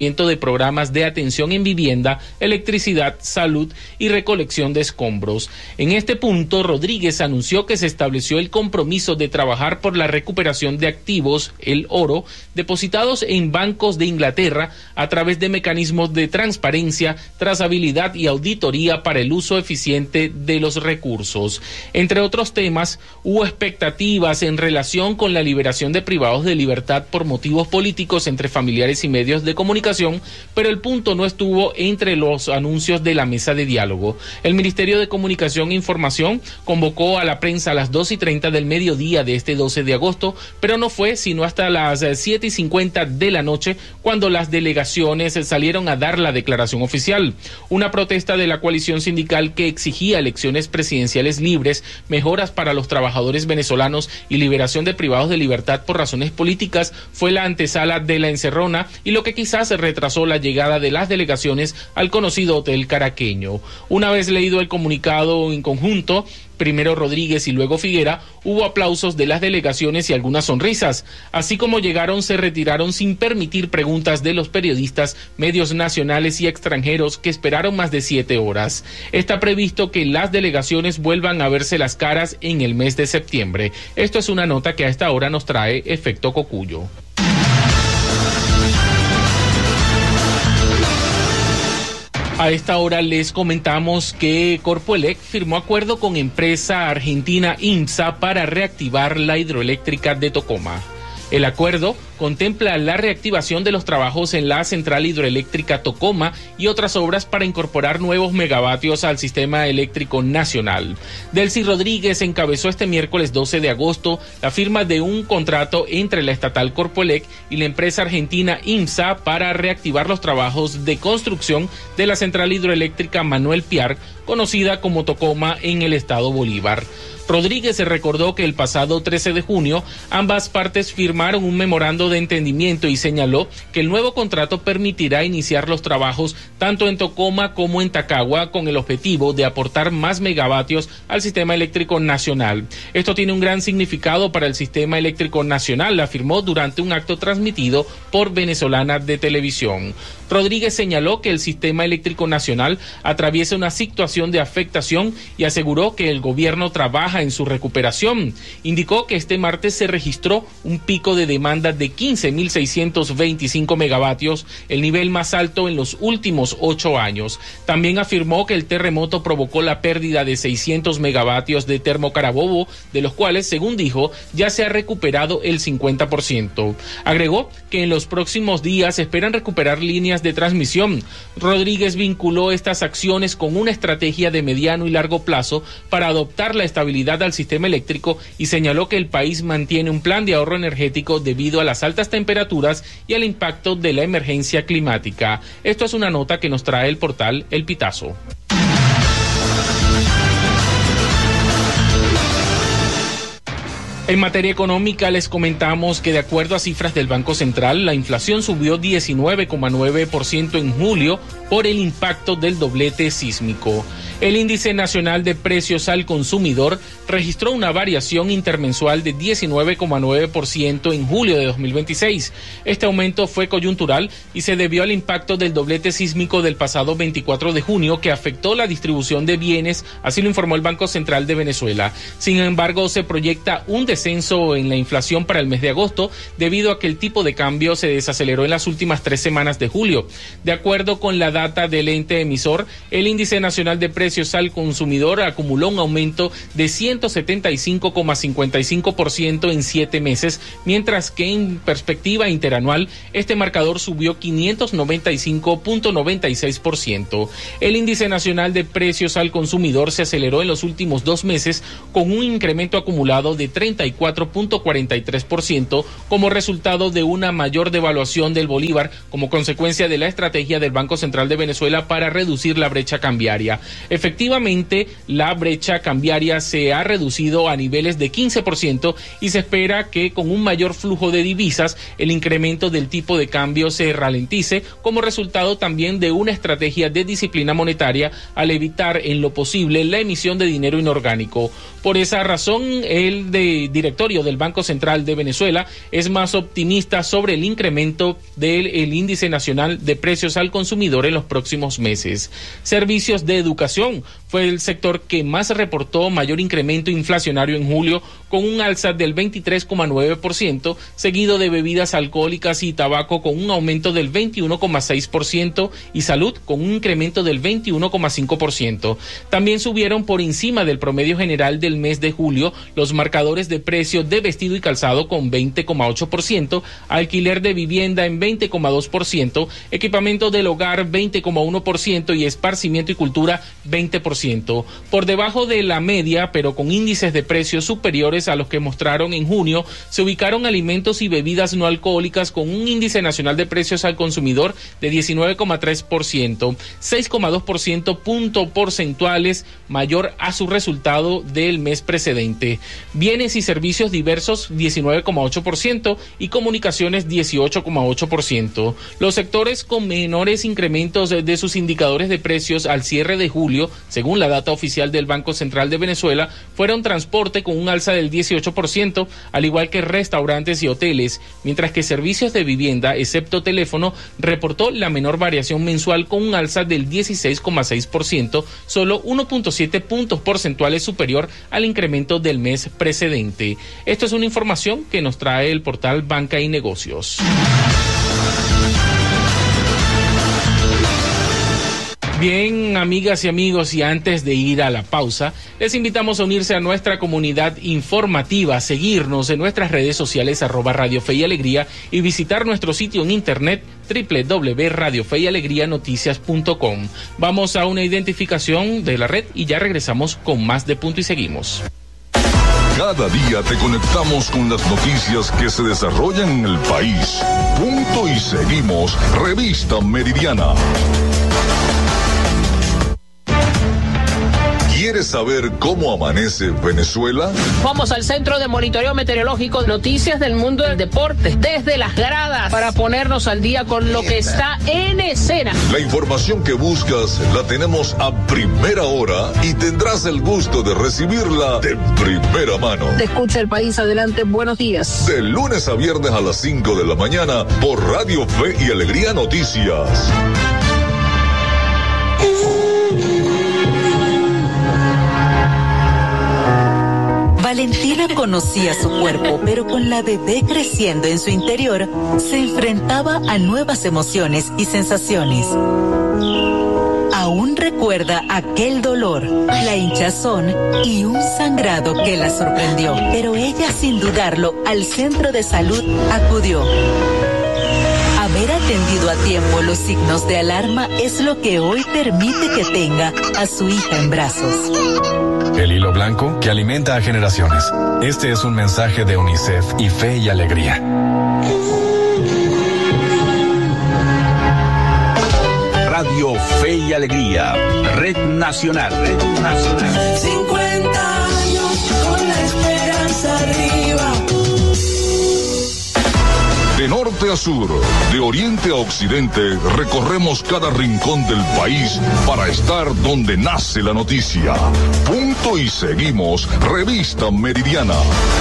de programas de atención en vivienda, electricidad, salud y recolección de escombros. En este punto, Rodríguez anunció que se estableció el compromiso de trabajar por la recuperación de activos, el oro, depositados en bancos de Inglaterra a través de mecanismos de transparencia, trazabilidad y auditoría para el uso eficiente de los recursos. Entre otros temas, hubo expectativas en relación con la liberación de privados de libertad por motivos políticos entre familiares y medios de comunicación, pero el punto no estuvo entre los anuncios de la mesa de diálogo. El Ministerio de Comunicación e Información convocó a la prensa a las 2:30 del mediodía de este 12 de agosto, pero no fue sino hasta las 7:50 de la noche cuando las delegaciones salieron a dar la declaración oficial. Una protesta de la coalición sindical que exigía elecciones presidenciales libres, mejoras para los trabajadores venezolanos y liberación de privados de libertad por razones políticas fue la antesala de la encerrona y lo que quizás retrasó la llegada de las delegaciones al conocido Hotel Caraqueño. Una vez leído el comunicado en conjunto, primero Rodríguez y luego Figuera, hubo aplausos de las delegaciones y algunas sonrisas. Así como llegaron, se retiraron sin permitir preguntas de los periodistas, medios nacionales y extranjeros que esperaron más de 7 horas. Está previsto que las delegaciones vuelvan a verse las caras en el mes de septiembre. Esto es una nota que a esta hora nos trae Efecto Cocuyo. A esta hora les comentamos que Corpoelec firmó acuerdo con empresa argentina IMSA para reactivar la hidroeléctrica de Tocoma. El acuerdo contempla la reactivación de los trabajos en la central hidroeléctrica Tocoma y otras obras para incorporar nuevos megavatios al sistema eléctrico nacional. Delcy Rodríguez encabezó este miércoles 12 de agosto la firma de un contrato entre la estatal Corpoelec y la empresa argentina IMSA para reactivar los trabajos de construcción de la central hidroeléctrica Manuel Piar, conocida como Tocoma en el estado Bolívar. Rodríguez se recordó que el pasado 13 de junio ambas partes firmaron un memorando de entendimiento y señaló que el nuevo contrato permitirá iniciar los trabajos tanto en Tocoma como en Tacagua con el objetivo de aportar más megavatios al sistema eléctrico nacional. Esto tiene un gran significado para el sistema eléctrico nacional, afirmó durante un acto transmitido por Venezolana de Televisión. Rodríguez señaló que el sistema eléctrico nacional atraviesa una situación de afectación y aseguró que el gobierno trabaja en su recuperación. Indicó que este martes se registró un pico de demanda de 15.625 megavatios, el nivel más alto en los últimos 8 años. También afirmó que el terremoto provocó la pérdida de 600 megavatios de Termocarabobo, de los cuales, según dijo, ya se ha recuperado el 50%. Agregó que en los próximos días esperan recuperar líneas de transmisión. Rodríguez vinculó estas acciones con una estrategia de mediano y largo plazo para adoptar la estabilidad al sistema eléctrico y señaló que el país mantiene un plan de ahorro energético debido a las altas temperaturas y al impacto de la emergencia climática. Esto es una nota que nos trae el portal El Pitazo. En materia económica les comentamos que de acuerdo a cifras del Banco Central, la inflación subió 19,9% en julio por el impacto del doblete sísmico. El índice nacional de precios al consumidor registró una variación intermensual de 19,9% en julio de 2026. Este aumento fue coyuntural y se debió al impacto del doblete sísmico del pasado 24 de junio que afectó la distribución de bienes, así lo informó el Banco Central de Venezuela. Sin embargo, se proyecta un descenso en la inflación para el mes de agosto debido a que el tipo de cambio se desaceleró en las últimas 3 semanas de julio. De acuerdo con la data del ente emisor, el índice nacional de precios al consumidor acumuló un aumento de 175,55% en 7 meses, mientras que en perspectiva interanual este marcador subió 595,96%. El índice nacional de precios al consumidor se aceleró en los últimos 2 meses con un incremento acumulado de 34,43% como resultado de una mayor devaluación del bolívar como consecuencia de la estrategia del Banco Central de Venezuela para reducir la brecha cambiaria. Efectivamente, la brecha cambiaria se ha reducido a niveles de 15% y se espera que con un mayor flujo de divisas el incremento del tipo de cambio se ralentice como resultado también de una estrategia de disciplina monetaria al evitar en lo posible la emisión de dinero inorgánico. Por esa razón, el directorio del Banco Central de Venezuela es más optimista sobre el incremento del índice nacional de precios al consumidor en los próximos meses. Servicios de educación fue el sector que más reportó mayor incremento inflacionario en julio, con un alza del 23,9%, seguido de bebidas alcohólicas y tabaco con un aumento del 21,6% y salud con un incremento del 21,5%. También subieron por encima del promedio general del mes de julio los marcadores de precio de vestido y calzado con 20,8%, alquiler de vivienda en 20,2%, equipamiento del hogar 20,1% y esparcimiento y cultura 20%. Por debajo de la media, pero con índices de precios superiores a los que mostraron en junio, se ubicaron alimentos y bebidas no alcohólicas con un índice nacional de precios al consumidor de 19,3%, 6,2% puntos porcentuales mayor a su resultado del mes precedente. Bienes y servicios diversos 19,8% y comunicaciones 18,8%. Los sectores con menores incrementos de sus indicadores de precios al cierre de julio, según la data oficial del Banco Central de Venezuela, fueron transporte con un alza del 18%, al igual que restaurantes y hoteles, mientras que servicios de vivienda, excepto teléfono, reportó la menor variación mensual con un alza del 16,6%, solo 1,7 puntos porcentuales superior al incremento del mes precedente. Esto es una información que nos trae el portal Banca y Negocios. Bien, amigas y amigos, y antes de ir a la pausa, les invitamos a unirse a nuestra comunidad informativa, seguirnos en nuestras redes sociales @Radio Fe y Alegría y visitar nuestro sitio en internet www.radiofeyalegrianoticias.com. Vamos a una identificación de la red y ya regresamos con más de Punto y Seguimos. Cada día te conectamos con las noticias que se desarrollan en el país. Punto y Seguimos, Revista Meridiana. ¿Quieres saber cómo amanece Venezuela? Vamos al Centro de Monitoreo Meteorológico, noticias del mundo del deporte, desde las gradas, para ponernos al día con lo que está en escena. La información que buscas la tenemos a primera hora y tendrás el gusto de recibirla de primera mano. Te escucha el país, adelante, buenos días. De lunes a viernes a las 5 de la mañana por Radio Fe y Alegría Noticias. Valentina conocía su cuerpo, pero con la bebé creciendo en su interior, se enfrentaba a nuevas emociones y sensaciones. Aún recuerda aquel dolor, la hinchazón y un sangrado que la sorprendió, pero ella, sin dudarlo, al centro de salud acudió. Haber atendido a tiempo los signos de alarma es lo que hoy permite que tenga a su hija en brazos. El hilo blanco que alimenta a generaciones. Este es un mensaje de UNICEF y Fe y Alegría. Radio Fe y Alegría, Red Nacional. 50 años con la esperanza arriba. De norte a sur, de oriente a occidente, recorremos cada rincón del país para estar donde nace la noticia. Punto y Seguimos, Revista Meridiana.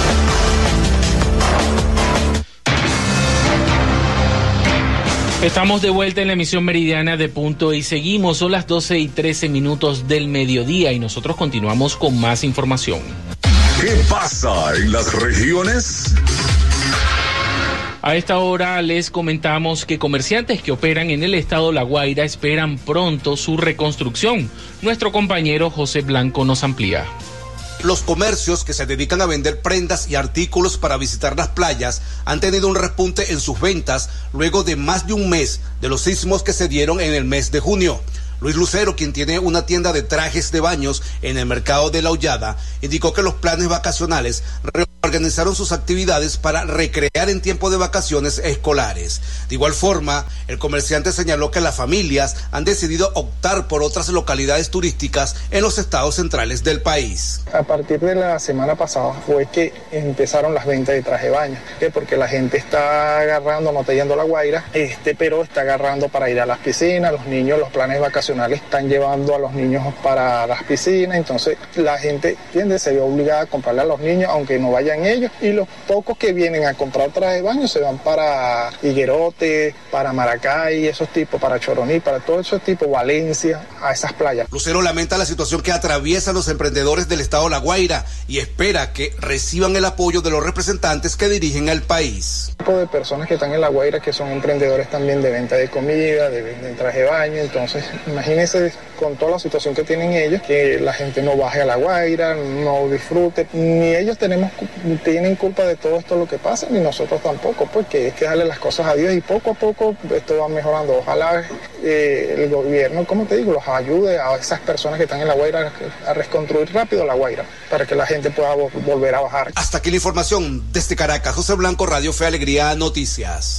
Estamos de vuelta en la emisión meridiana de Punto y Seguimos. Son las 12:13 del mediodía y nosotros continuamos con más información. ¿Qué pasa en las regiones? A esta hora les comentamos que comerciantes que operan en el estado La Guaira esperan pronto su reconstrucción. Nuestro compañero José Blanco nos amplía. Los comercios que se dedican a vender prendas y artículos para visitar las playas han tenido un repunte en sus ventas luego de más de un mes de los sismos que se dieron en el mes de junio. Luis Lucero, quien tiene una tienda de trajes de baños en el mercado de La Hollada, indicó que los planes vacacionales organizaron sus actividades para recrear en tiempo de vacaciones escolares. De igual forma, el comerciante señaló que las familias han decidido optar por otras localidades turísticas en los estados centrales del país. A partir de la semana pasada fue que empezaron las ventas de traje de baño, porque la gente está agarrando, no está yendo a La Guaira, pero está agarrando para ir a las piscinas. Los niños, los planes vacacionales están llevando a los niños para las piscinas, entonces la gente, se ve obligada a comprarle a los niños, aunque no vayan ellos, y los pocos que vienen a comprar traje de baño se van para Higuerote, para Maracay, esos tipos, para Choroní, para todos esos tipos, Valencia, a esas playas. Lucero lamenta la situación que atraviesan los emprendedores del estado La Guaira y espera que reciban el apoyo de los representantes que dirigen el país. Un tipo de personas que están en La Guaira que son emprendedores también de venta de comida, de traje de baño, entonces imagínense con toda la situación que tienen ellos, que la gente no baje a La Guaira, no disfrute, ni ellos tienen culpa de todo esto lo que pasa, ni nosotros tampoco, porque es que darle las cosas a Dios y poco a poco esto va mejorando. Ojalá el gobierno, como te digo, los ayude a esas personas que están en La Guaira a reconstruir rápido La Guaira, para que la gente pueda volver a bajar. Hasta aquí la información desde Caracas. José Blanco, Radio Fe Alegría Noticias.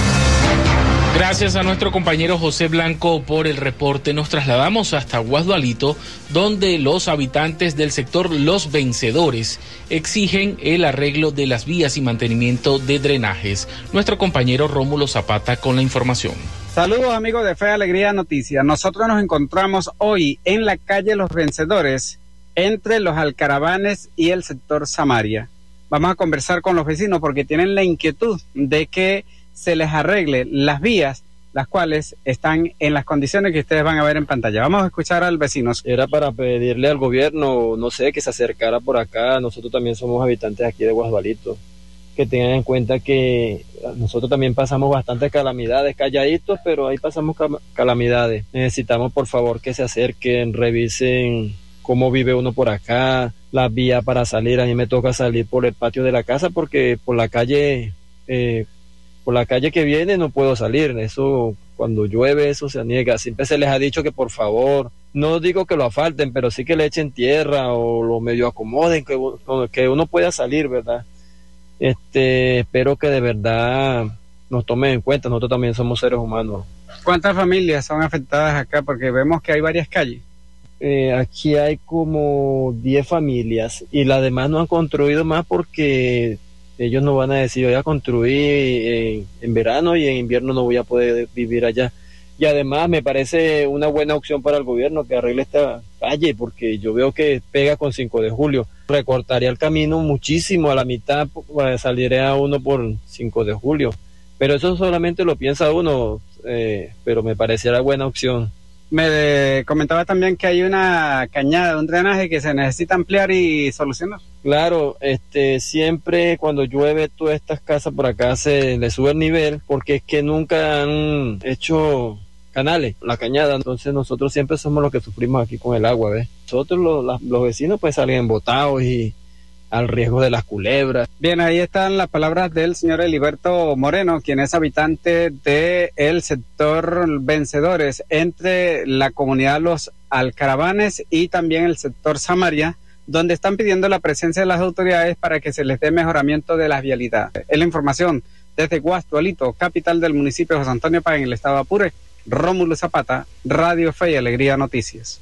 Gracias a nuestro compañero José Blanco por el reporte. Nos trasladamos hasta Guasdualito, donde los habitantes del sector Los Vencedores exigen el arreglo de las vías y mantenimiento de drenajes. Nuestro compañero Rómulo Zapata con la información. Saludos amigos de Fe Alegría Noticias. Nosotros nos encontramos hoy en la calle Los Vencedores, entre los Alcaravanes y el sector Samaria. Vamos a conversar con los vecinos porque tienen la inquietud de que se les arregle las vías, las cuales están en las condiciones que ustedes van a ver en pantalla. Vamos a escuchar al vecino. Era para pedirle al gobierno, no sé, que se acercara por acá. Nosotros también somos habitantes aquí de Guasdualito, que tengan en cuenta que nosotros también pasamos bastantes calamidades, calladitos, pero ahí pasamos calamidades. Necesitamos por favor que se acerquen, revisen cómo vive uno por acá, la vía para salir. A mí me toca salir por el patio de la casa porque por la calle que viene no puedo salir. Eso, cuando llueve, eso se niega. Siempre se les ha dicho que por favor, no digo que lo asfalten, pero sí que le echen tierra o lo medio acomoden, que uno pueda salir, ¿verdad? Espero que de verdad nos tomen en cuenta. Nosotros también somos seres humanos. ¿Cuántas familias son afectadas acá? Porque vemos que hay varias calles. Aquí hay como 10 familias y las demás no han construido más porque ellos no van a decir voy a construir en verano y en invierno no voy a poder vivir allá. Y además me parece una buena opción para el gobierno que arregle esta calle, porque yo veo que pega con 5 de julio. Recortaría el camino muchísimo, a la mitad saldría uno por 5 de julio. Pero eso solamente lo piensa uno, pero me pareciera buena opción. Me comentaba también que hay una cañada, un drenaje que se necesita ampliar y solucionar. Claro, siempre cuando llueve todas estas casas por acá se le sube el nivel, porque es que nunca han hecho canales, la cañada, entonces nosotros siempre somos los que sufrimos aquí con el agua, ¿ves? Nosotros los vecinos pues salen botados y al riesgo de las culebras. Bien, ahí están las palabras del señor Eliberto Moreno, quien es habitante del sector Vencedores, entre la comunidad Los Alcaravanes y también el sector Samaria, donde están pidiendo la presencia de las autoridades para que se les dé mejoramiento de las vialidades. Es la información desde Guasdualito, capital del municipio de José Antonio Páez, en el estado de Apure. Rómulo Zapata, Radio Fe y Alegría Noticias.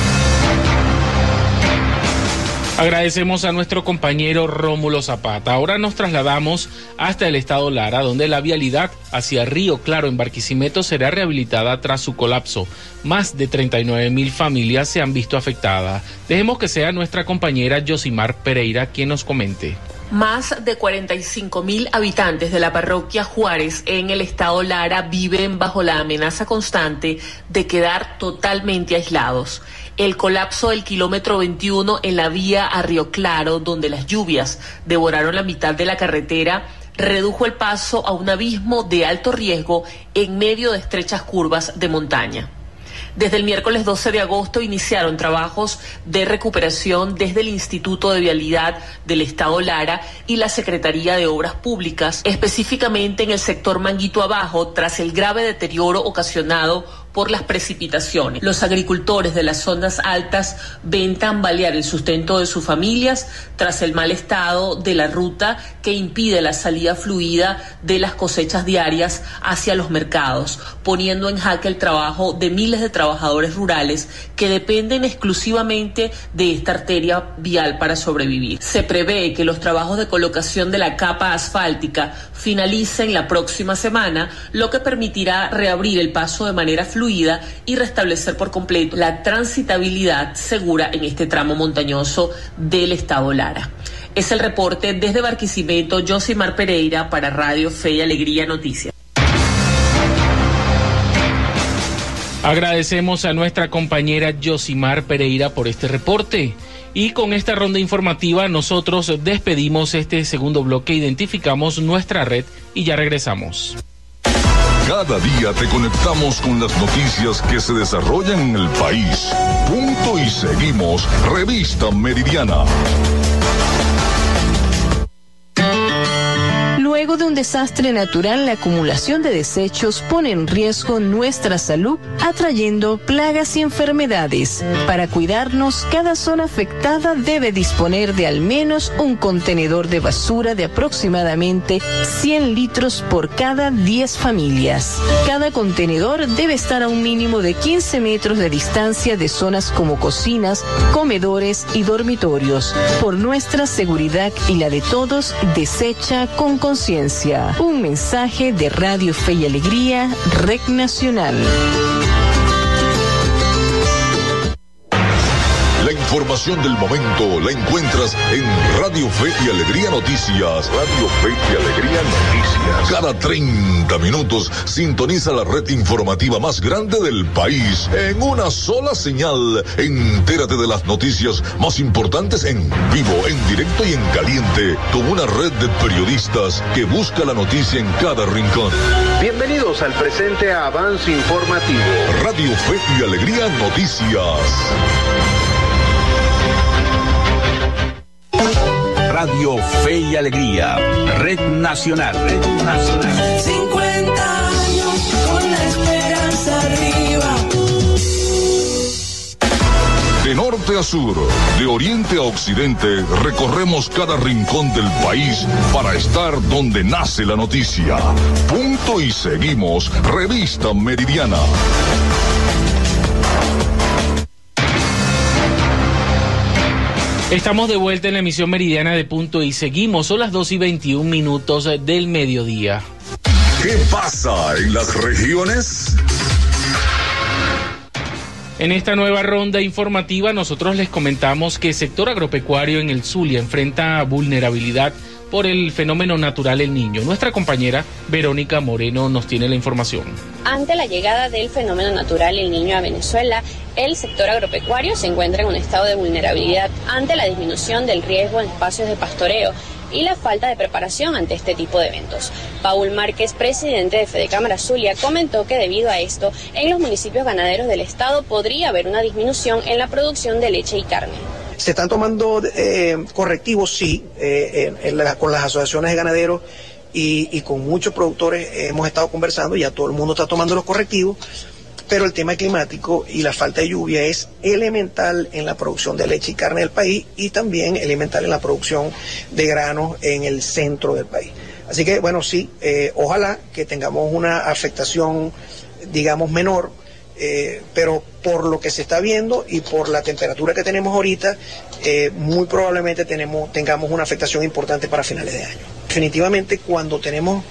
Agradecemos a nuestro compañero Rómulo Zapata. Ahora nos trasladamos hasta el estado Lara, donde la vialidad hacia Río Claro en Barquisimeto será rehabilitada tras su colapso. Más de 39,000 familias se han visto afectadas. Dejemos que sea nuestra compañera Yosimar Pereira quien nos comente. Más de 45,000 habitantes de la parroquia Juárez en el estado Lara viven bajo la amenaza constante de quedar totalmente aislados. El colapso del kilómetro 21 en la vía a Río Claro, donde las lluvias devoraron la mitad de la carretera, redujo el paso a un abismo de alto riesgo en medio de estrechas curvas de montaña. Desde el miércoles 12 de agosto iniciaron trabajos de recuperación desde el Instituto de Vialidad del Estado Lara y la Secretaría de Obras Públicas, específicamente en el sector Manguito Abajo, tras el grave deterioro ocasionado por las precipitaciones. Los agricultores de las zonas altas ven tambalear el sustento de sus familias tras el mal estado de la ruta que impide la salida fluida de las cosechas diarias hacia los mercados, poniendo en jaque el trabajo de miles de trabajadores rurales que dependen exclusivamente de esta arteria vial para sobrevivir. Se prevé que los trabajos de colocación de la capa asfáltica finalicen la próxima semana, lo que permitirá reabrir el paso de manera fluida y restablecer por completo la transitabilidad segura en este tramo montañoso del estado Lara. Es el reporte desde Barquisimeto, Josimar Pereira para Radio Fe y Alegría Noticias. Agradecemos a nuestra compañera Josimar Pereira por este reporte. Y con esta ronda informativa nosotros despedimos este segundo bloque, identificamos nuestra red y ya regresamos. Cada día te conectamos con las noticias que se desarrollan en el país. Punto y seguimos, Revista Meridiana. Luego de un desastre natural, la acumulación de desechos pone en riesgo nuestra salud, atrayendo plagas y enfermedades. Para cuidarnos, cada zona afectada debe disponer de al menos un contenedor de basura de aproximadamente 100 litros por cada 10 familias. Cada contenedor debe estar a un mínimo de 15 metros de distancia de zonas como cocinas, comedores y dormitorios. Por nuestra seguridad y la de todos, desecha con conciencia. Un mensaje de Radio Fe y Alegría, Red Nacional. La información del momento la encuentras en Radio Fe y Alegría Noticias. Radio Fe y Alegría Noticias. Cada 30 minutos sintoniza la red informativa más grande del país en una sola señal. Entérate de las noticias más importantes en vivo, en directo y en caliente, con una red de periodistas que busca la noticia en cada rincón. Bienvenidos al presente avance informativo. Radio Fe y Alegría Noticias. Radio Fe y Alegría, Red Nacional. Red Nacional. 50 años con la esperanza arriba. De norte a sur, de oriente a occidente, recorremos cada rincón del país para estar donde nace la noticia. Punto y seguimos, Revista Meridiana. Estamos de vuelta en la emisión meridiana de Punto y seguimos, son las 2:21 del mediodía. ¿Qué pasa en las regiones? En esta nueva ronda informativa nosotros les comentamos que el sector agropecuario en el Zulia enfrenta vulnerabilidad por el fenómeno natural El Niño. Nuestra compañera Verónica Moreno nos tiene la información. Ante la llegada del fenómeno natural El Niño a Venezuela, el sector agropecuario se encuentra en un estado de vulnerabilidad ante la disminución del riesgo en espacios de pastoreo y la falta de preparación ante este tipo de eventos. Paul Márquez, presidente de Fedecámara Zulia, comentó que debido a esto, en los municipios ganaderos del estado podría haber una disminución en la producción de leche y carne. Se están tomando correctivos, sí, con las asociaciones de ganaderos y con muchos productores hemos estado conversando, ya todo el mundo está tomando los correctivos, pero el tema climático y la falta de lluvia es elemental en la producción de leche y carne del país y también elemental en la producción de granos en el centro del país. Así que, bueno, sí, ojalá que tengamos una afectación, digamos, menor, pero por lo que se está viendo y por la temperatura que tenemos ahorita, muy probablemente tengamos una afectación importante para finales de año. Definitivamente cuando tenemos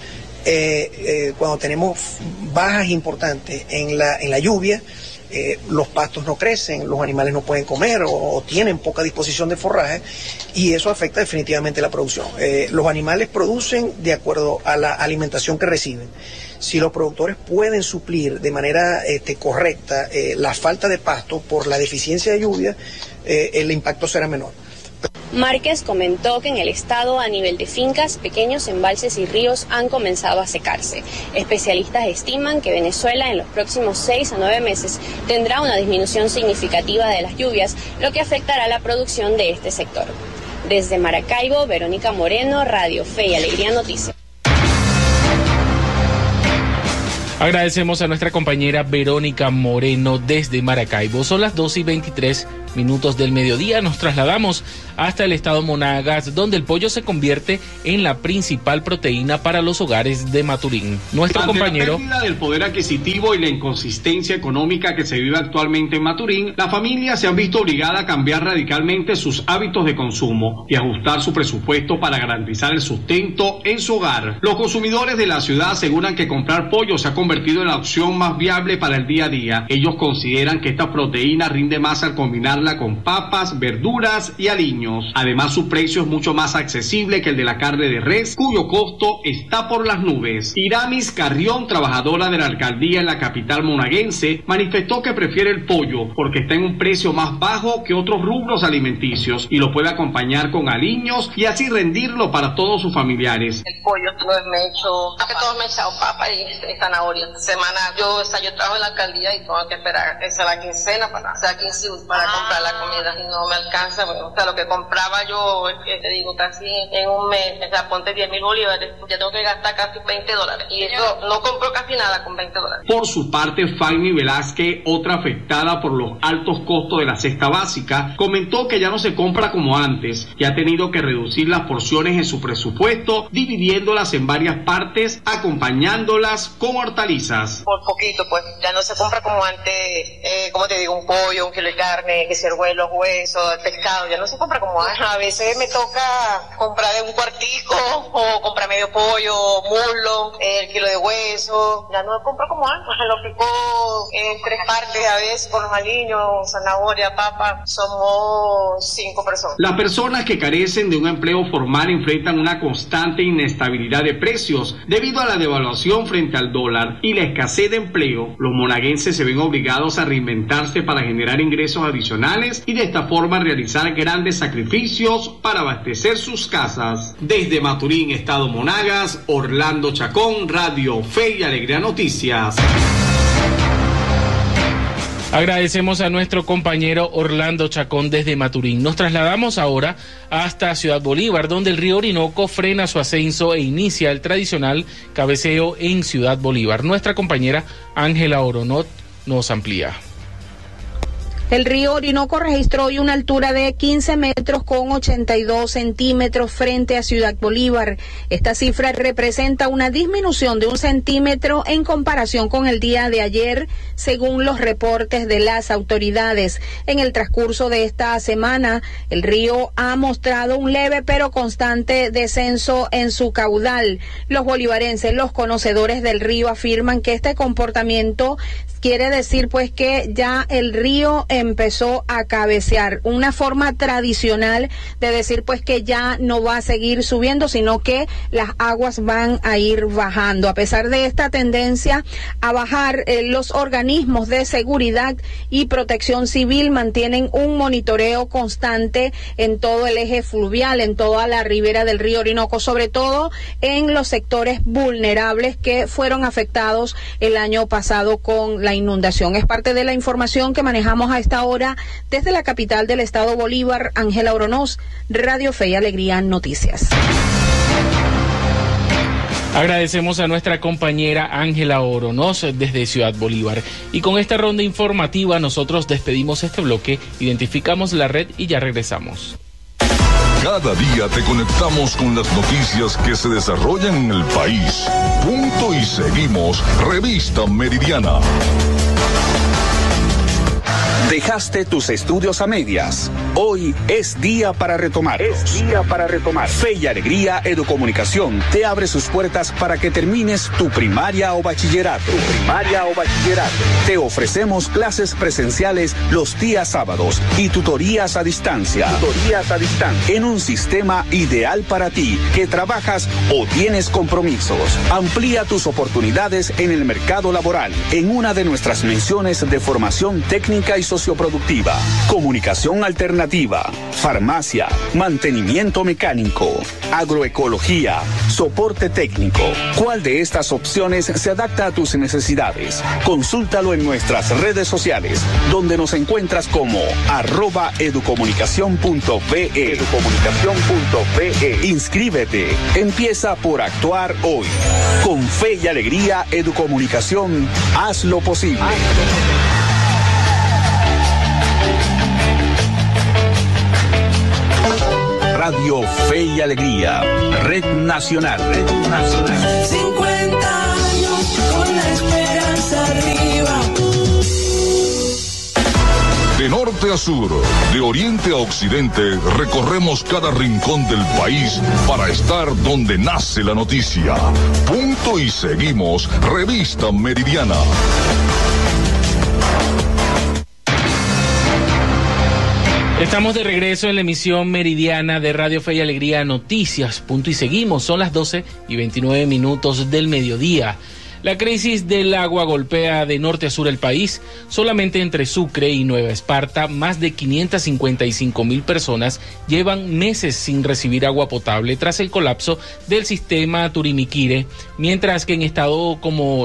bajas importantes en la lluvia, los pastos no crecen, los animales no pueden comer o tienen poca disposición de forraje y eso afecta definitivamente la producción. Los animales producen de acuerdo a la alimentación que reciben. Si los productores pueden suplir de manera correcta la falta de pasto por la deficiencia de lluvia, el impacto será menor. Márquez comentó que en el estado, a nivel de fincas, pequeños embalses y ríos han comenzado a secarse. Especialistas estiman que Venezuela en los próximos 6 a 9 meses tendrá una disminución significativa de las lluvias, lo que afectará la producción de este sector. Desde Maracaibo, Verónica Moreno, Radio Fe y Alegría Noticias. Agradecemos a nuestra compañera Verónica Moreno desde Maracaibo. Son las 2:23 del mediodía. Nos trasladamos hasta el estado Monagas, donde el pollo se convierte en la principal proteína para los hogares de Maturín. Nuestro compañero... Ante la pérdida del poder adquisitivo y la inconsistencia económica que se vive actualmente en Maturín, las familias se han visto obligadas a cambiar radicalmente sus hábitos de consumo y ajustar su presupuesto para garantizar el sustento en su hogar. Los consumidores de la ciudad aseguran que comprar pollo se ha convertido en la opción más viable para el día a día. Ellos consideran que esta proteína rinde más al combinarla con papas, verduras y aliños. Además, su precio es mucho más accesible que el de la carne de res, cuyo costo está por las nubes. Iramis Carrión, trabajadora de la alcaldía en la capital monaguense, manifestó que prefiere el pollo porque está en un precio más bajo que otros rubros alimenticios y lo puede acompañar con aliños y así rendirlo para todos sus familiares. El pollo me he hecho, que todos me he echado papa y zanahoria. Yo trabajo en la alcaldía y tengo que esperar la quincena para comprar la comida y no me alcanza. Bueno, o sea, lo que compraba yo, te digo, casi en un mes, o sea, ponte 10,000 bolívares, ya tengo que gastar casi $20 y eso no compro casi nada con $20. Por su parte, Fanny Velázquez, otra afectada por los altos costos de la cesta básica, comentó que ya no se compra como antes, que ha tenido que reducir las porciones en su presupuesto, dividiéndolas en varias partes, acompañándolas con hortalizas. Por poquito, pues, ya no se compra como antes, como te digo, un pollo, un kilo de carne, que cervuelos, huesos, pescado, ya no se compra como antes. A veces me toca comprar de un cuartico o comprar medio pollo, muslo, el kilo de hueso, ya no compro como antes, lo pico en 3 partes a veces con los aliños, zanahoria, papa, somos 5 personas. Las personas que carecen de un empleo formal enfrentan una constante inestabilidad de precios debido a la devaluación frente al dólar y la escasez de empleo. Los monaguenses se ven obligados a reinventarse para generar ingresos adicionales y de esta forma realizar grandes sacrificios para abastecer sus casas. Desde Maturín, estado Monagas, Orlando Chacón, Radio Fe y Alegría Noticias. Agradecemos a nuestro compañero Orlando Chacón desde Maturín. Nos trasladamos ahora hasta Ciudad Bolívar, donde el río Orinoco frena su ascenso e inicia el tradicional cabeceo en Ciudad Bolívar. Nuestra compañera Ángela Oronot nos amplía. El río Orinoco registró hoy una altura de 15 metros con 82 centímetros frente a Ciudad Bolívar. Esta cifra representa una disminución de 1 centímetro en comparación con el día de ayer, según los reportes de las autoridades. En el transcurso de esta semana, el río ha mostrado un leve pero constante descenso en su caudal. Los bolivarenses, los conocedores del río, afirman que este comportamiento quiere decir pues que ya el río empezó a cabecear, una forma tradicional de decir pues que ya no va a seguir subiendo, sino que las aguas van a ir bajando. A pesar de esta tendencia a bajar, los organismos de seguridad y protección civil mantienen un monitoreo constante en todo el eje fluvial, en toda la ribera del río Orinoco, sobre todo en los sectores vulnerables que fueron afectados el año pasado con la inundación. Es parte de la información que manejamos a esta hora desde la capital del estado Bolívar. Ángela Oronós, Radio Fe y Alegría Noticias. Agradecemos a nuestra compañera Ángela Oronós desde Ciudad Bolívar. Y con esta ronda informativa nosotros despedimos este bloque, identificamos la red y ya regresamos. Cada día te conectamos con las noticias que se desarrollan en el país. Punto y seguimos. Revista Meridiana. Dejaste tus estudios a medias. Hoy es día para retomarlos. Fe y Alegría Educomunicación te abre sus puertas para que termines tu primaria o bachillerato. Te ofrecemos clases presenciales los días sábados y tutorías a distancia. En un sistema ideal para ti que trabajas o tienes compromisos. Amplía tus oportunidades en el mercado laboral en una de nuestras menciones de formación técnica y social. socioproductiva, comunicación alternativa, farmacia, mantenimiento mecánico, agroecología, soporte técnico. ¿Cuál de estas opciones se adapta a tus necesidades? Consúltalo en nuestras redes sociales, donde nos encuentras como @educomunicacion.be. Inscríbete. Empieza por actuar hoy. Con fe y alegría, Educomunicación, haz lo posible. Radio Fe y Alegría, Red Nacional. 50 años con la esperanza arriba. De norte a sur, de oriente a occidente, recorremos cada rincón del país para estar donde nace la noticia. Punto y seguimos, Revista Meridiana. Estamos de regreso en la emisión meridiana de Radio Fe y Alegría Noticias. Punto y seguimos, son las 12:29 del mediodía. La crisis del agua golpea de norte a sur el país. Solamente entre Sucre y Nueva Esparta, más de 555,000 personas llevan meses sin recibir agua potable tras el colapso del sistema Turimiquire, mientras que en estados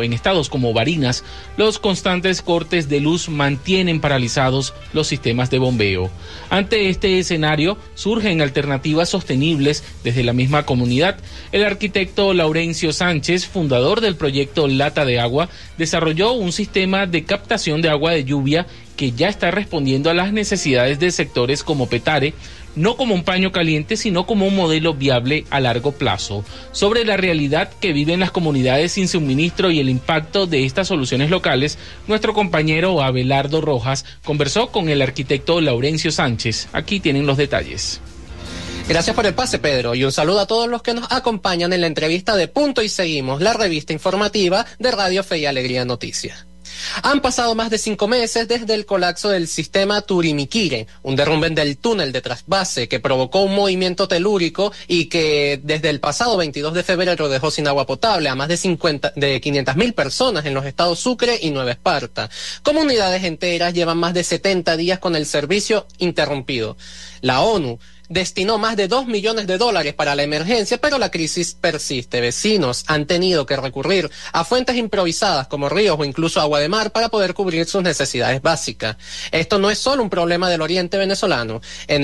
como Barinas, los constantes cortes de luz mantienen paralizados los sistemas de bombeo. Ante este escenario, surgen alternativas sostenibles desde la misma comunidad. El arquitecto Laurencio Sánchez, fundador del proyecto Lata de Agua, desarrolló un sistema de captación de agua de lluvia que ya está respondiendo a las necesidades de sectores como Petare, no como un paño caliente, sino como un modelo viable a largo plazo. Sobre la realidad que viven las comunidades sin suministro y el impacto de estas soluciones locales, nuestro compañero Abelardo Rojas conversó con el arquitecto Laurencio Sánchez. Aquí tienen los detalles. Gracias por el pase, Pedro, y un saludo a todos los que nos acompañan en la entrevista de Punto y Seguimos, la revista informativa de Radio Fe y Alegría Noticias. Han pasado más de 5 meses desde el colapso del sistema Turimiquire, un derrumbe del túnel de trasvase que provocó un movimiento telúrico y que desde el pasado 22 de febrero dejó sin agua potable a más de 500,000 personas en los estados Sucre y Nueva Esparta. Comunidades enteras llevan más de 70 días con el servicio interrumpido. La ONU destinó más de $2 millones para la emergencia, pero la crisis persiste. Vecinos han tenido que recurrir a fuentes improvisadas como ríos o incluso agua de mar para poder cubrir sus necesidades básicas. Esto no es solo un problema del oriente venezolano.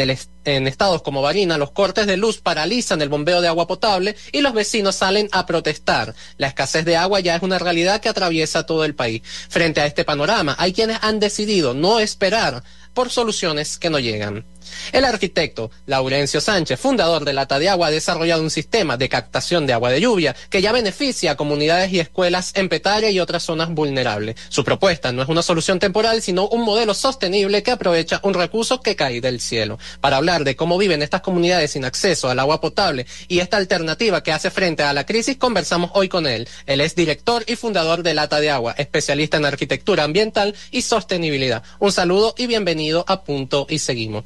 En estados como Barinas, los cortes de luz paralizan el bombeo de agua potable y los vecinos salen a protestar. La escasez de agua ya es una realidad que atraviesa todo el país. Frente a este panorama, hay quienes han decidido no esperar por soluciones que no llegan. El arquitecto Laurencio Sánchez, fundador de Lata de Agua, ha desarrollado un sistema de captación de agua de lluvia que ya beneficia a comunidades y escuelas en Petare y otras zonas vulnerables. Su propuesta no es una solución temporal, sino un modelo sostenible que aprovecha un recurso que cae del cielo. Para hablar de cómo viven estas comunidades sin acceso al agua potable y esta alternativa que hace frente a la crisis, conversamos hoy con él. Él es director y fundador de Lata de Agua, especialista en arquitectura ambiental y sostenibilidad. Un saludo y bienvenido a Punto y Seguimos.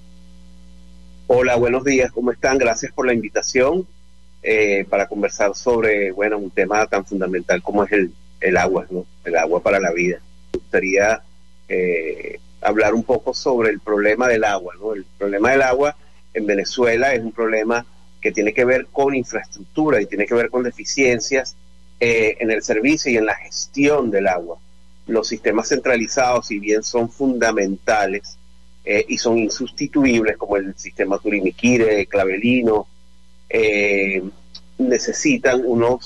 Hola, buenos días, ¿cómo están? Gracias por la invitación para conversar sobre, un tema tan fundamental como es el agua, ¿no? El agua para la vida. Me gustaría hablar un poco sobre el problema del agua, ¿no? El problema del agua en Venezuela es un problema que tiene que ver con infraestructura y tiene que ver con deficiencias en el servicio y en la gestión del agua. Los sistemas centralizados, si bien son fundamentales, y son insustituibles, como el sistema Turimiquire, Clavelino, necesitan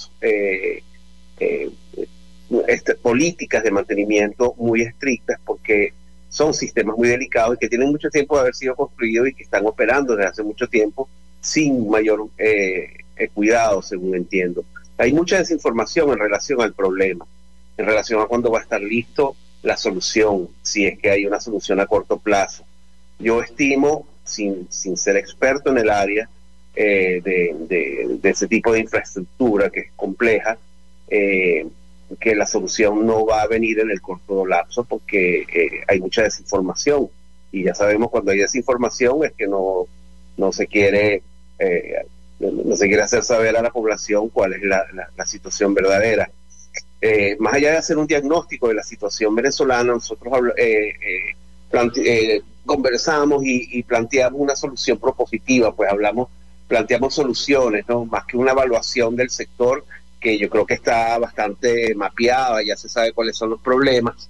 políticas de mantenimiento muy estrictas, porque son sistemas muy delicados y que tienen mucho tiempo de haber sido construidos y que están operando desde hace mucho tiempo sin mayor cuidado, según entiendo. Hay mucha desinformación en relación al problema, en relación a cuándo va a estar listo la solución, si es que hay una solución a corto plazo. Yo estimo, sin ser experto en el área de ese tipo de infraestructura que es compleja, que la solución no va a venir en el corto lapso, porque hay mucha desinformación, y ya sabemos, cuando hay desinformación es que no se quiere hacer saber a la población cuál es la situación verdadera. Más allá de hacer un diagnóstico de la situación venezolana, nosotros conversamos y planteamos una solución propositiva, pues planteamos soluciones, ¿no? Más que una evaluación del sector, que yo creo que está bastante mapeada, ya se sabe cuáles son los problemas.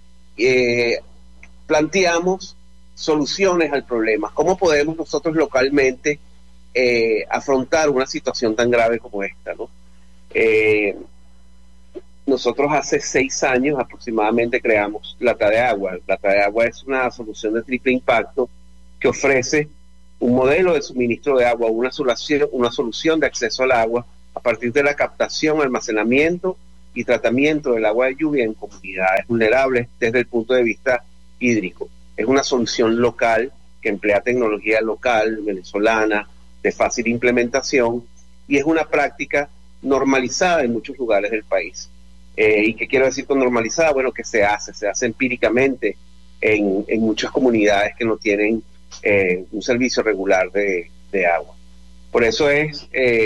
Planteamos soluciones al problema. ¿Cómo podemos nosotros localmente afrontar una situación tan grave como esta, ¿no? Nosotros hace 6 años aproximadamente creamos Lata de Agua. Lata de Agua es una solución de triple impacto que ofrece un modelo de suministro de agua, una solución de acceso al agua a partir de la captación, almacenamiento y tratamiento del agua de lluvia en comunidades vulnerables desde el punto de vista hídrico. Es una solución local que emplea tecnología local, venezolana, de fácil implementación, y es una práctica normalizada en muchos lugares del país. ¿Y qué quiero decir con normalizada? Bueno, que se hace empíricamente en muchas comunidades que no tienen un servicio regular de agua. Por eso es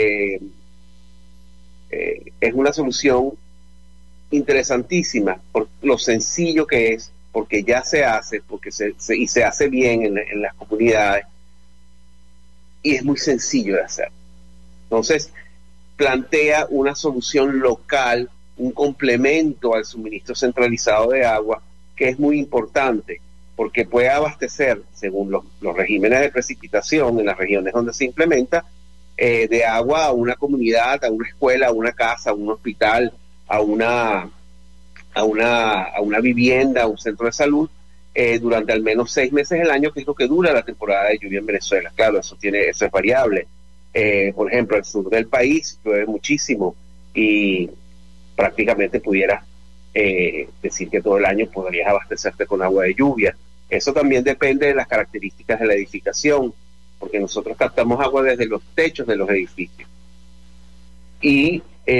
una solución interesantísima, por lo sencillo que es, porque ya se hace, y se hace bien en las comunidades, y es muy sencillo de hacer. Entonces, plantea una solución local, un complemento al suministro centralizado de agua, que es muy importante, porque puede abastecer, según los regímenes de precipitación en las regiones donde se implementa, de agua a una comunidad, a una escuela, a una casa, a un hospital, a una vivienda, a un centro de salud, durante al menos 6 meses del año, que es lo que dura la temporada de lluvia en Venezuela. Claro, eso es variable. Por ejemplo, el sur del país llueve muchísimo y prácticamente pudiera decir que todo el año podrías abastecerte con agua de lluvia. Eso también depende de las características de la edificación, porque nosotros captamos agua desde los techos de los edificios. Y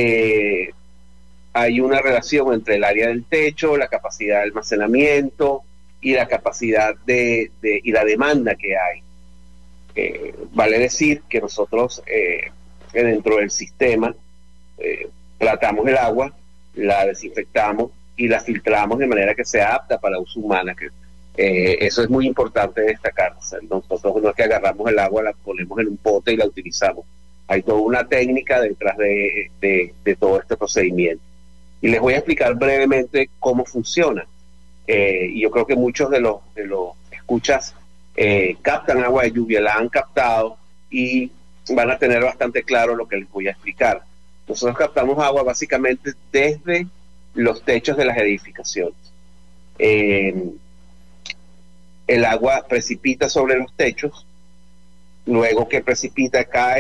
hay una relación entre el área del techo, la capacidad de almacenamiento y la capacidad y la demanda que hay. Vale decir que nosotros dentro del sistema tratamos el agua, la desinfectamos y la filtramos de manera que sea apta para uso humano. Eso es muy importante destacar. O sea, nosotros no es que agarramos el agua, la ponemos en un pote y la utilizamos. Hay toda una técnica detrás de todo este procedimiento. Y les voy a explicar brevemente cómo funciona. Y yo creo que muchos de los escuchas captan agua de lluvia, la han captado y van a tener bastante claro lo que les voy a explicar. Nosotros captamos agua básicamente desde los techos de las edificaciones. El agua precipita sobre los techos, luego que precipita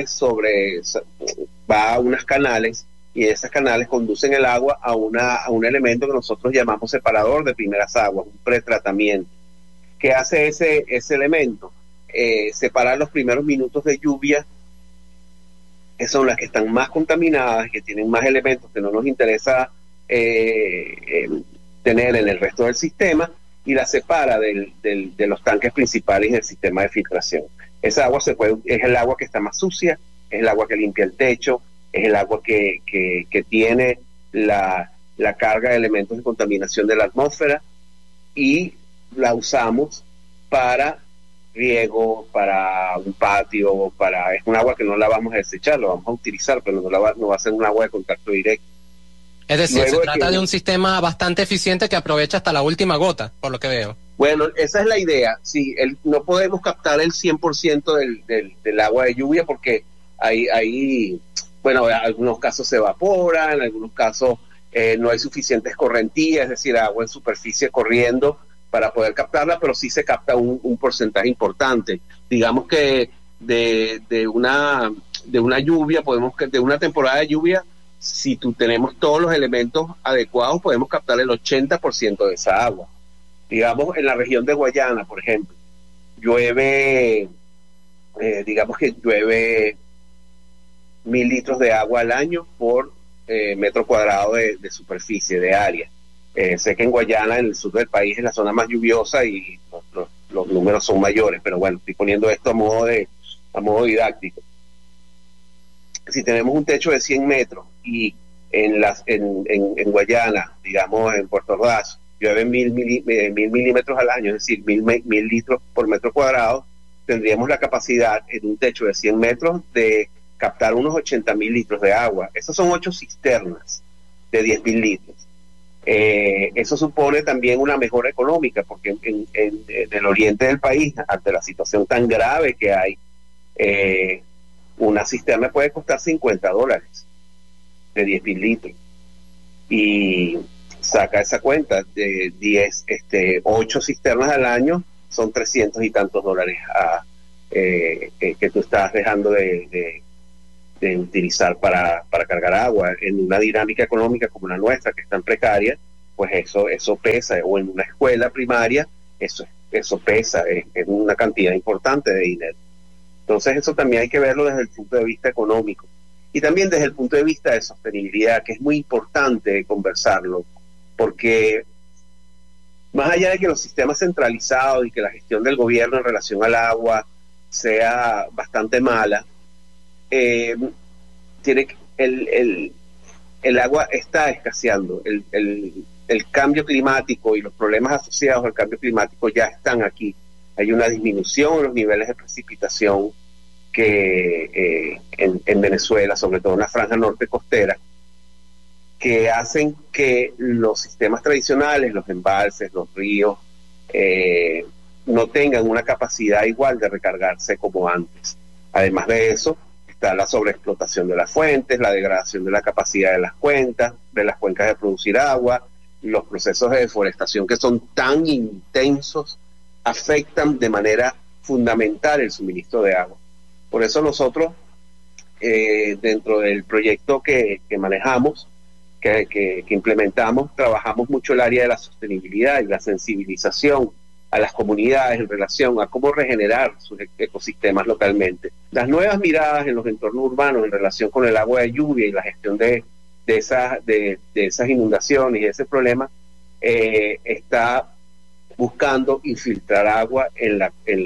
va a unos canales, y esos canales conducen el agua a un elemento que nosotros llamamos separador de primeras aguas, un pretratamiento. ¿Qué hace ese elemento? Separar los primeros minutos de lluvia, que son las que están más contaminadas, que tienen más elementos que no nos interesa tener en el resto del sistema, y la separa de los tanques principales del sistema de filtración. Esa agua es el agua que está más sucia, es el agua que limpia el techo, es el agua que tiene la carga de elementos de contaminación de la atmósfera, y la usamos para riego, para un patio, es un agua que no la vamos a desechar, la vamos a utilizar, pero no va a ser un agua de contacto directo. Es decir, se trata de un sistema bastante eficiente que aprovecha hasta la última gota, por lo que veo. Bueno, esa es la idea. Sí, no podemos captar el 100% del agua de lluvia, porque en algunos casos se evapora, en algunos casos no hay suficientes correntías, es decir, agua en superficie corriendo para poder captarla, pero sí se capta un porcentaje importante. Digamos que de una lluvia, de una temporada de lluvia, si tenemos todos los elementos adecuados, podemos captar el 80% de esa agua. Digamos, en la región de Guayana, por ejemplo, llueve 1.000 litros de agua al año por metro cuadrado de superficie, de área. Sé que en Guayana, en el sur del país, es la zona más lluviosa y los números son mayores, pero bueno, estoy poniendo esto a modo didáctico. Si tenemos un techo de 100 metros y en Guayana, digamos en Puerto Ordaz, llueve 1000 milímetros al año, es decir, 1000 litros por metro cuadrado, tendríamos la capacidad en un techo de 100 metros de captar unos 80.000 litros de agua. Esas son 8 cisternas de 10.000 litros. Eso supone también una mejora económica, porque en el oriente del país, ante la situación tan grave que hay, una cisterna puede costar $50 de 10.000 litros. Y saca esa cuenta de 8 cisternas al año, son $300 y tantos que tú estás dejando de utilizar para cargar agua. En una dinámica económica como la nuestra, que es tan precaria, pues eso pesa, o en una escuela primaria, eso pesa, es una cantidad importante de dinero. Entonces eso también hay que verlo desde el punto de vista económico, y también desde el punto de vista de sostenibilidad, que es muy importante conversarlo, porque más allá de que los sistemas centralizados y que la gestión del gobierno en relación al agua sea bastante mala, el agua está escaseando. El cambio climático y los problemas asociados al cambio climático ya están aquí. Hay una disminución en los niveles de precipitación que en Venezuela, sobre todo en la franja norte costera, que hacen que los sistemas tradicionales, los embalses, los ríos, no tengan una capacidad igual de recargarse como antes. Además de eso, está la sobreexplotación de las fuentes, la degradación de la capacidad de las cuencas de producir agua. Los procesos de deforestación, que son tan intensos, afectan de manera fundamental el suministro de agua. Por eso nosotros, dentro del proyecto que manejamos, que implementamos, trabajamos mucho el área de la sostenibilidad y la sensibilización a las comunidades en relación a cómo regenerar sus ecosistemas localmente. Las nuevas miradas en los entornos urbanos en relación con el agua de lluvia y la gestión de esas inundaciones y de ese problema, está buscando infiltrar agua en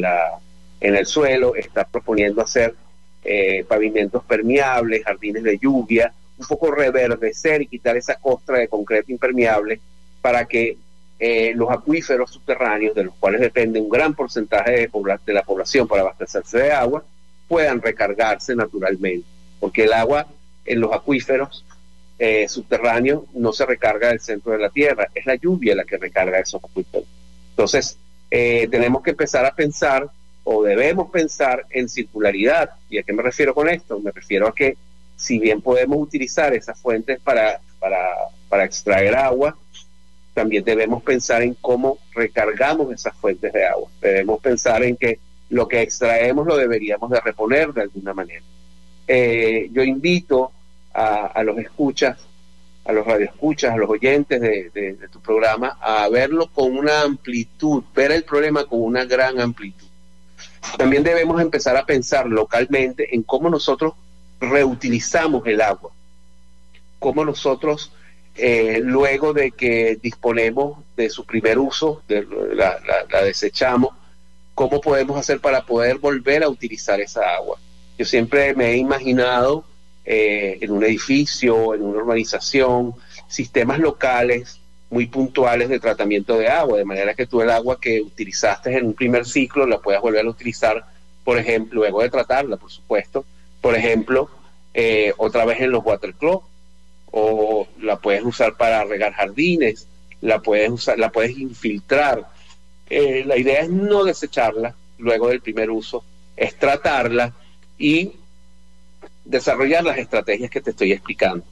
el suelo, está proponiendo hacer pavimentos permeables, jardines de lluvia, un poco reverdecer y quitar esa costra de concreto impermeable para que los acuíferos subterráneos, de los cuales depende un gran porcentaje de la población para abastecerse de agua, puedan recargarse naturalmente, porque el agua en los acuíferos subterráneos no se recarga del centro de la tierra, es la lluvia la que recarga esos acuíferos. Entonces tenemos que empezar a pensar, o debemos pensar, en circularidad. ¿Y a qué me refiero con esto? Me refiero a que si bien podemos utilizar esas fuentes para extraer agua, también debemos pensar en cómo recargamos esas fuentes de agua. Debemos pensar en que lo que extraemos lo deberíamos de reponer de alguna manera. Yo invito a los escuchas, a los radioescuchas, a los oyentes de tu programa, a verlo con una amplitud, ver el problema con una gran amplitud. También debemos empezar a pensar localmente en cómo nosotros reutilizamos el agua, cómo nosotros luego de que disponemos de su primer uso, la desechamos, cómo podemos hacer para poder volver a utilizar esa agua. Yo siempre me he imaginado en un edificio, en una urbanización, sistemas locales muy puntuales de tratamiento de agua, de manera que tú el agua que utilizaste en un primer ciclo la puedas volver a utilizar, por ejemplo, luego de tratarla, por supuesto, por ejemplo, otra vez en los water clubs, o la puedes usar para regar jardines, la puedes infiltrar. La idea es no desecharla luego del primer uso, es tratarla y desarrollar las estrategias que te estoy explicando.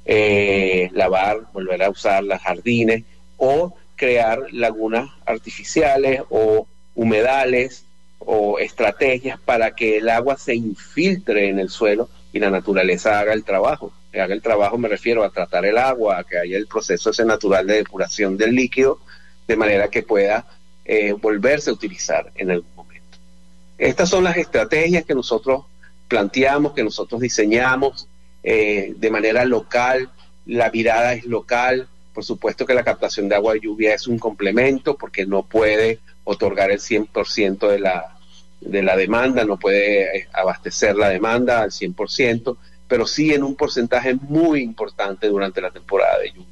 Lavar, volver a usar los jardines, o crear lagunas artificiales o humedales o estrategias para que el agua se infiltre en el suelo y la naturaleza haga el trabajo. Haga el trabajo, me refiero a tratar el agua, a que haya el proceso ese natural de depuración del líquido, de manera que pueda volverse a utilizar en algún momento. Estas son las estrategias que nosotros planteamos, que nosotros diseñamos de manera local. La mirada es local. Por supuesto que la captación de agua de lluvia es un complemento, porque no puede otorgar el 100% de la demanda, no puede abastecer la demanda al 100%, pero sí en un porcentaje muy importante durante la temporada de lluvia.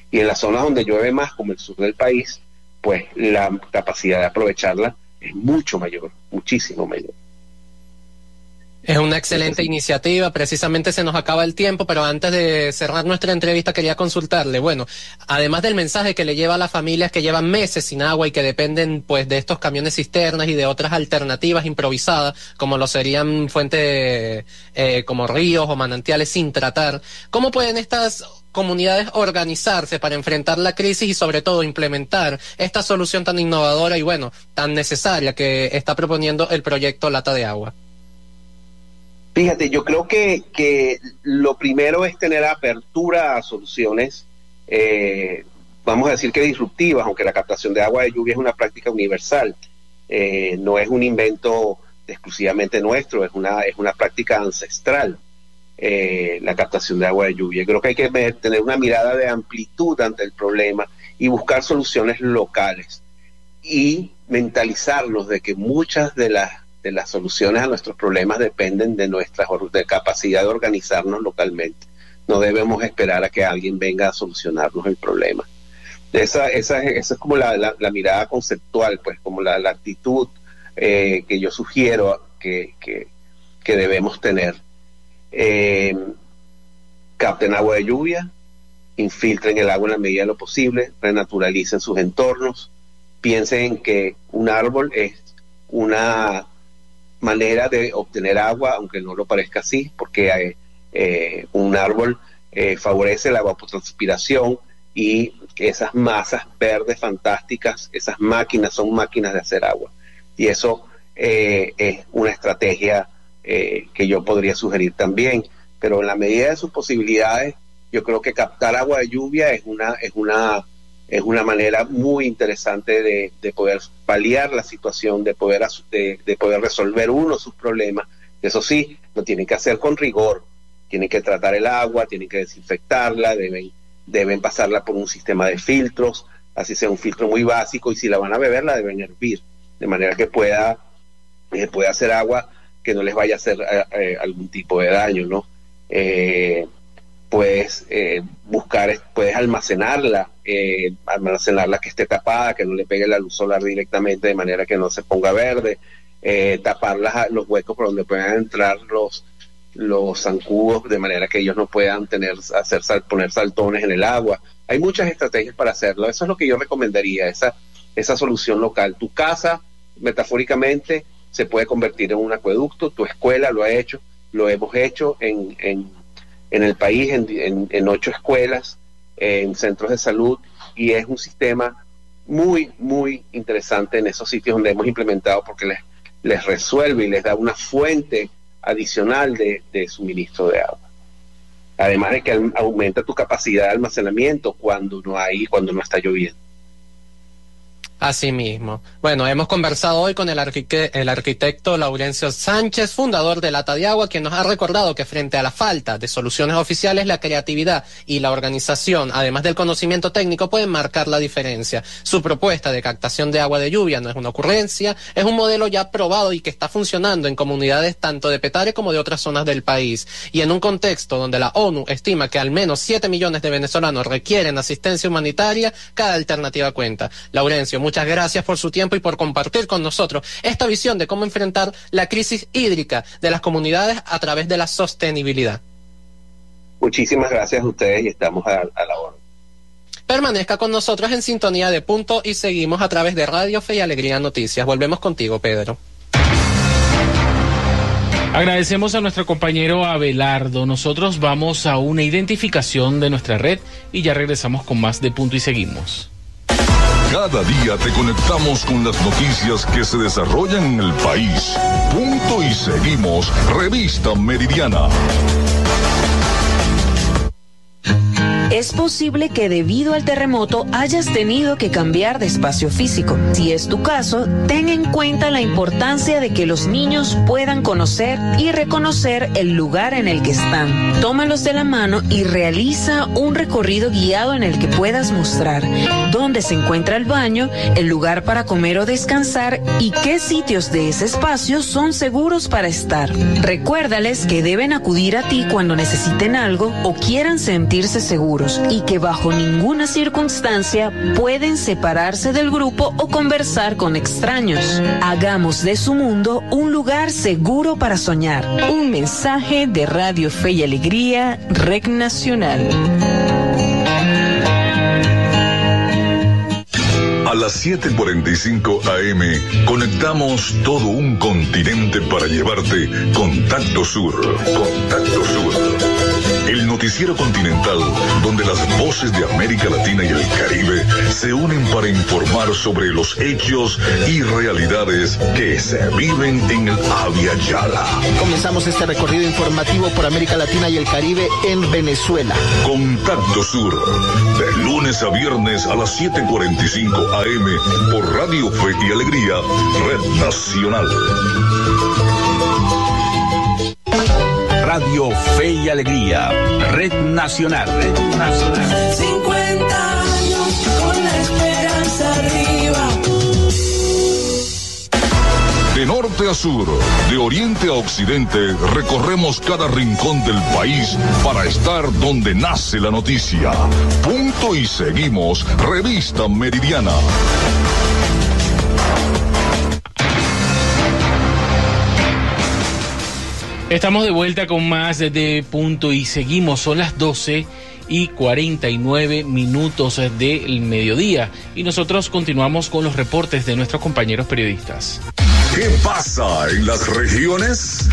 Y en las zonas donde llueve más, como el sur del país, pues la capacidad de aprovecharla es mucho mayor, muchísimo mayor. Es una excelente iniciativa, precisamente se nos acaba el tiempo, pero antes de cerrar nuestra entrevista quería consultarle, bueno, además del mensaje que le lleva a las familias que llevan meses sin agua y que dependen pues de estos camiones cisternas y de otras alternativas improvisadas, como lo serían fuentes como ríos o manantiales sin tratar, ¿cómo pueden estas comunidades organizarse para enfrentar la crisis y sobre todo implementar esta solución tan innovadora y bueno, tan necesaria que está proponiendo el proyecto Lata de Agua? Fíjate, yo creo que lo primero es tener apertura a soluciones, vamos a decir que disruptivas, aunque la captación de agua de lluvia es una práctica universal, no es un invento exclusivamente nuestro, es una práctica ancestral, la captación de agua de lluvia. Creo que hay que tener una mirada de amplitud ante el problema y buscar soluciones locales y mentalizarnos de que muchas de las soluciones a nuestros problemas dependen de nuestra capacidad de organizarnos localmente. No debemos esperar a que alguien venga a solucionarnos el problema. Esa es como la mirada conceptual, pues como la actitud que yo sugiero que debemos tener. Capten agua de lluvia, infiltren el agua en la medida de lo posible, renaturalicen sus entornos, piensen en que un árbol es una manera de obtener agua, aunque no lo parezca así, porque un árbol favorece la evapotranspiración y esas masas verdes fantásticas, esas máquinas son máquinas de hacer agua. Y eso es una estrategia que yo podría sugerir también, pero en la medida de sus posibilidades, yo creo que captar agua de lluvia es una manera muy interesante de poder paliar la situación, de poder resolver uno sus problemas. Eso sí, lo tienen que hacer con rigor, tienen que tratar el agua, tienen que desinfectarla, deben pasarla por un sistema de filtros, así sea un filtro muy básico, y si la van a beber la deben hervir, de manera que pueda hacer agua que no les vaya a hacer algún tipo de daño, ¿no? Puedes almacenarla que esté tapada, que no le pegue la luz solar directamente, de manera que no se ponga verde, tapar los huecos por donde puedan entrar los zancudos, de manera que ellos no puedan poner saltones en el agua. Hay muchas estrategias para hacerlo. Eso es lo que yo recomendaría, esa solución local. Tu casa, metafóricamente, se puede convertir en un acueducto, tu escuela lo ha hecho, lo hemos hecho en el país, en 8 escuelas, en centros de salud, y es un sistema muy, muy interesante en esos sitios donde hemos implementado, porque les resuelve y les da una fuente adicional de suministro de agua. Además de que aumenta tu capacidad de almacenamiento cuando no está lloviendo. Así mismo. Bueno, hemos conversado hoy con el arquitecto Laurencio Sánchez, fundador de Lata de Agua, quien nos ha recordado que frente a la falta de soluciones oficiales, la creatividad y la organización, además del conocimiento técnico, pueden marcar la diferencia. Su propuesta de captación de agua de lluvia no es una ocurrencia, es un modelo ya probado y que está funcionando en comunidades tanto de Petare como de otras zonas del país. Y en un contexto donde la ONU estima que al menos 7 millones de venezolanos requieren asistencia humanitaria, cada alternativa cuenta. Laurencio, muchas gracias por su tiempo y por compartir con nosotros esta visión de cómo enfrentar la crisis hídrica de las comunidades a través de la sostenibilidad. Muchísimas gracias a ustedes y estamos a la orden. Permanezca con nosotros en sintonía de Punto y Seguimos a través de Radio Fe y Alegría Noticias. Volvemos contigo, Pedro. Agradecemos a nuestro compañero Abelardo. Nosotros vamos a una identificación de nuestra red y ya regresamos con más de Punto y Seguimos. Cada día te conectamos con las noticias que se desarrollan en el país. Punto y Seguimos, Revista Meridiana. Es posible que debido al terremoto hayas tenido que cambiar de espacio físico. Si es tu caso, ten en cuenta la importancia de que los niños puedan conocer y reconocer el lugar en el que están. Tómalos de la mano y realiza un recorrido guiado en el que puedas mostrar dónde se encuentra el baño, el lugar para comer o descansar y qué sitios de ese espacio son seguros para estar. Recuérdales que deben acudir a ti cuando necesiten algo o quieran sentirse seguros. solos y que bajo ninguna circunstancia pueden separarse del grupo o conversar con extraños. Hagamos de su mundo un lugar seguro para soñar. Un mensaje de Radio Fe y Alegría, Red Nacional. A las 7:45 AM conectamos todo un continente para llevarte Contacto Sur. Contacto Sur. El noticiero continental donde las voces de América Latina y el Caribe se unen para informar sobre los hechos y realidades que se viven en el Abya Yala. Comenzamos este recorrido informativo por América Latina y el Caribe en Venezuela. Contacto Sur, de lunes a viernes a las 7:45 AM por Radio Fe y Alegría, Red Nacional. Radio Fe y Alegría, Red Nacional. Red Nacional. 50 años con la esperanza arriba. De norte a sur, de oriente a occidente, recorremos cada rincón del país para estar donde nace la noticia. Punto y seguimos, Revista Meridiana. Estamos de vuelta con más de Punto y Seguimos. Son las 12:49 del mediodía y nosotros continuamos con los reportes de nuestros compañeros periodistas. ¿Qué pasa en las regiones?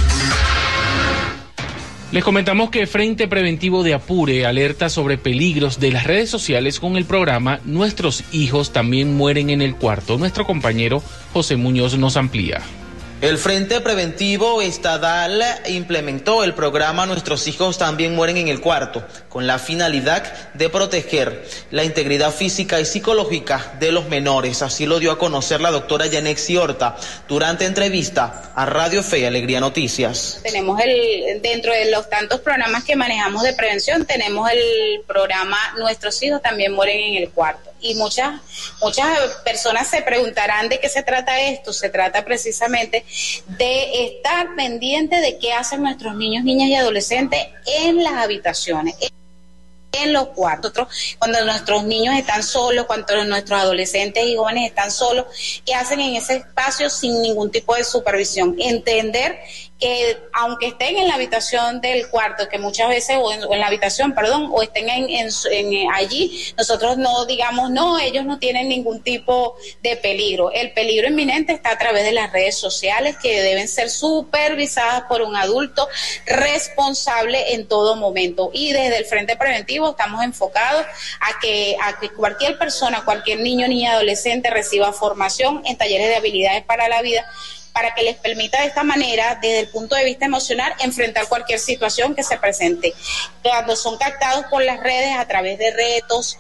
Les comentamos que Frente Preventivo de Apure alerta sobre peligros de las redes sociales con el programa Nuestros hijos también mueren en el cuarto. Nuestro compañero José Muñoz nos amplía. El Frente Preventivo Estadal implementó el programa Nuestros hijos también mueren en el cuarto, con la finalidad de proteger la integridad física y psicológica de los menores. Así lo dio a conocer la doctora Yanexi Horta durante entrevista a Radio Fe y Alegría Noticias. Tenemos dentro de los tantos programas que manejamos de prevención, tenemos el programa Nuestros hijos también mueren en el cuarto. Y muchas personas se preguntarán de qué se trata esto. Se trata precisamente de estar pendiente de qué hacen nuestros niños, niñas y adolescentes en las habitaciones, en los cuartos. Cuando nuestros niños están solos, cuando nuestros adolescentes y jóvenes están solos, ¿qué hacen en ese espacio sin ningún tipo de supervisión? Entender que aunque estén en la habitación del cuarto, que muchas veces, o en la habitación, perdón, o estén allí, nosotros no digamos, no, ellos no tienen ningún tipo de peligro. El peligro inminente está a través de las redes sociales, que deben ser supervisadas por un adulto responsable en todo momento. Y desde el Frente Preventivo estamos enfocados a que cualquier persona, cualquier niño, niña, adolescente reciba formación en talleres de habilidades para la vida, para que les permita de esta manera, desde el punto de vista emocional, enfrentar cualquier situación que se presente. Cuando son captados por las redes a través de retos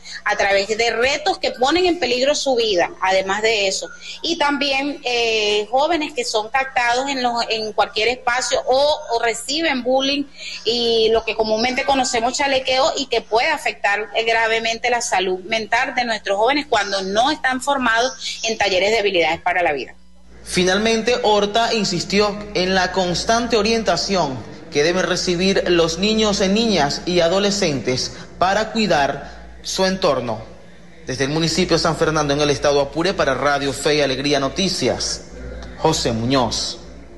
que ponen en peligro su vida, además de eso. Y también jóvenes que son captados en cualquier espacio o reciben bullying y lo que comúnmente conocemos chalequeo, y que puede afectar gravemente la salud mental de nuestros jóvenes cuando no están formados en talleres de habilidades para la vida. Finalmente, Horta insistió en la constante orientación que deben recibir los niños, niñas y adolescentes para cuidar su entorno. Desde el municipio de San Fernando, en el estado Apure, para Radio Fe y Alegría Noticias, José Muñoz.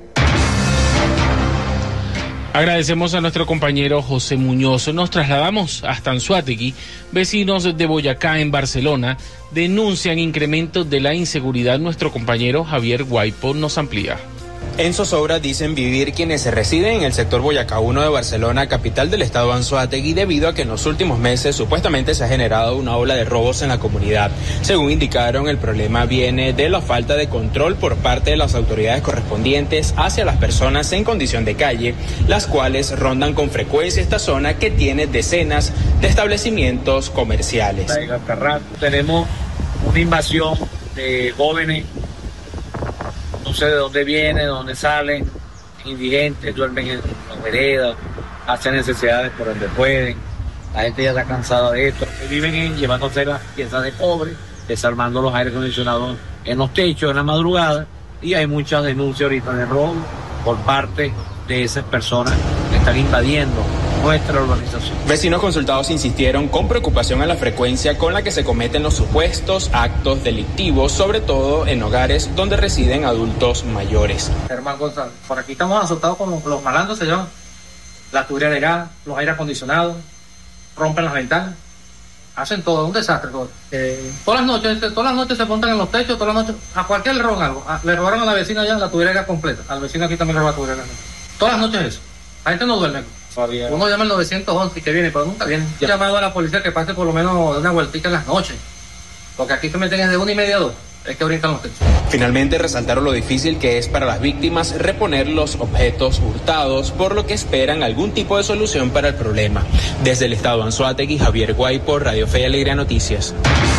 Agradecemos a nuestro compañero José Muñoz. Nos trasladamos hasta Anzoátegui. Vecinos de Boyacá, en Barcelona, denuncian incrementos de la inseguridad. Nuestro compañero Javier Guaipo nos amplía. En zozobra dicen vivir quienes residen en el sector Boyacá 1 de Barcelona, capital del estado Anzoátegui, debido a que en los últimos meses supuestamente se ha generado una ola de robos en la comunidad. Según indicaron, el problema viene de la falta de control por parte de las autoridades correspondientes hacia las personas en condición de calle, las cuales rondan con frecuencia esta zona que tiene decenas de establecimientos comerciales. Tenemos una invasión de jóvenes. No sé de dónde vienen, de dónde salen, indigentes, duermen en las veredas, hacen necesidades por donde pueden. La gente ya está cansada de esto. Viven llevándose las piezas de cobre, desarmando los aire acondicionados en los techos en la madrugada, y hay muchas denuncias ahorita de robo por parte de esas personas que están invadiendo nuestra urbanización. Vecinos consultados insistieron con preocupación en la frecuencia con la que se cometen los supuestos actos delictivos, sobre todo en hogares donde residen adultos mayores. Germán González, por aquí estamos asustados con los malandros, se llaman la tubería de gas, los aire acondicionados, rompen las ventanas, hacen todo, un desastre todo. Todas las noches se montan en los techos, todas las noches, a cualquier le roban algo. Le robaron a la vecina allá la tubería de gas completa, al vecino aquí también le roban la tubería de gas. Todas las noches eso. La gente no duerme. Uno llama al 911 que viene, pero nunca viene. He llamado a la policía que pase por lo menos una vueltita en las noches, porque aquí se meten de 1:30 a 2. Es que brincan los techos. Finalmente resaltaron lo difícil que es para las víctimas reponer los objetos hurtados, por lo que esperan algún tipo de solución para el problema. Desde el estado Anzoátegui, Javier Guay por Radio Fe y Alegría Noticias.